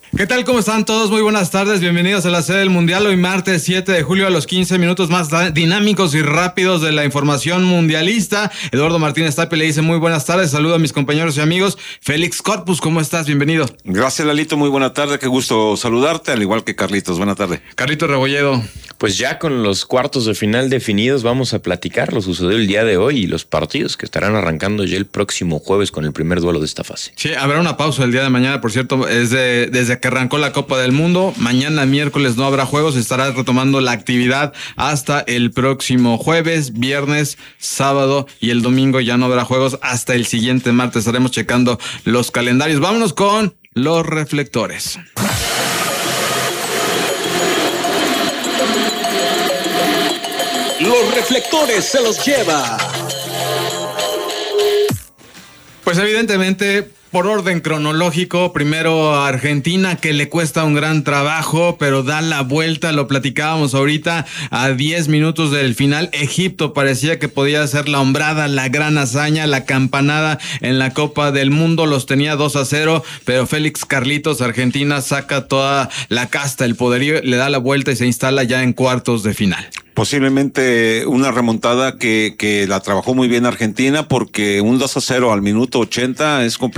¿Qué tal? ¿Cómo están todos? Muy buenas tardes, bienvenidos a la sede del Mundial. Hoy martes 7 de julio a los 15 minutos más dinámicos y rápidos de la información mundialista. Eduardo Martínez Tapia le dice muy buenas tardes, saludo a mis compañeros y amigos. Félix Corpus, ¿cómo estás? Bienvenido. Gracias, Lalito, muy buena tarde, qué gusto saludarte, al igual que Carlitos, buena tarde. Carlitos Rebolledo. Pues ya con los cuartos de final definidos vamos a platicar lo sucedió el día de hoy y los partidos que estarán arrancando ya el próximo jueves con el primer duelo de esta fase. Sí, habrá una pausa el día de mañana, por cierto, desde que arrancó la Copa del Mundo. Mañana miércoles no habrá juegos, estará retomando la actividad hasta el próximo jueves, viernes, sábado y el domingo ya no habrá juegos hasta el siguiente martes. Estaremos checando los calendarios. Vámonos con los reflectores. Los reflectores se los lleva. Pues evidentemente, por orden cronológico, primero Argentina, que le cuesta un gran trabajo, pero da la vuelta, lo platicábamos ahorita, a 10 minutos del final. Egipto parecía que podía ser la hombrada, la gran hazaña, la campanada en la Copa del Mundo, los tenía 2-0, pero Félix Carlitos, Argentina saca toda la casta, el poderío, le da la vuelta y se instala ya en cuartos de final. Posiblemente una remontada que la trabajó muy bien Argentina, porque un 2-0 al minuto 80 es complicado.